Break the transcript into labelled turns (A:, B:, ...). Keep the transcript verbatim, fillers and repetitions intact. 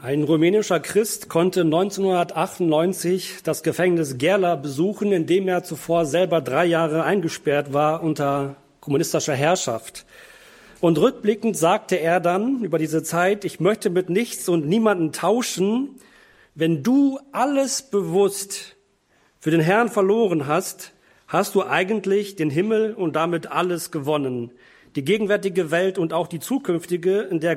A: Ein rumänischer Christ konnte neunzehnhundertachtundneunzig das Gefängnis Gerla besuchen, in dem er zuvor selber drei Jahre eingesperrt war unter kommunistischer Herrschaft. Und rückblickend sagte er dann über diese Zeit: Ich möchte mit nichts und niemanden tauschen. Wenn du alles bewusst für den Herrn verloren hast, hast du eigentlich den Himmel und damit alles gewonnen. Die gegenwärtige Welt und auch die zukünftige, in der